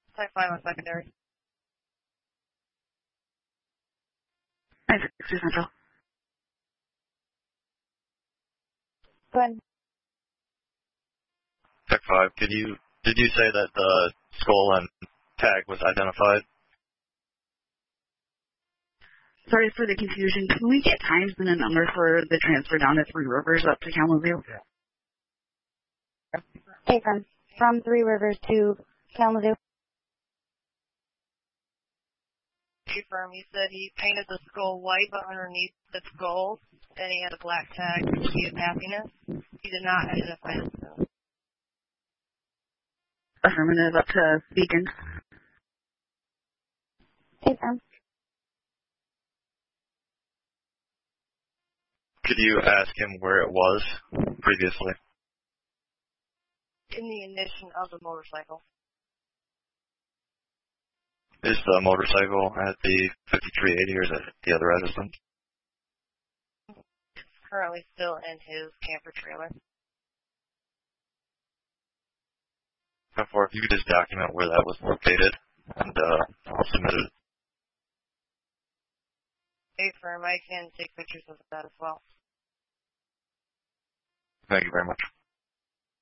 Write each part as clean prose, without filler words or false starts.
Type 5 on secondary. 962 Central. Go ahead. Tech 5, did you say that the skull and tag was identified? Sorry for the confusion. Can we get times and a number for the transfer down to Three Rivers up to Kalamazoo? Hey, from Three Rivers to Kalamazoo. Confirm. He said he painted the skull white, but underneath it's gold, and he had a black tag to see his happiness. He did not identify himself. Affirmative up to Beacon. Hey, Sam. Could you ask him where it was previously? In the ignition of the motorcycle. Is the motorcycle at the 5380 or is it the other residence? It's currently still in his camper trailer. Therefore, if you could just document where that was located, and I'll submit it. Hey, firm, I can take pictures of that as well. Thank you very much.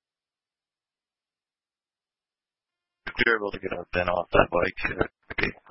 If you're able to get a bin off that bike, it would be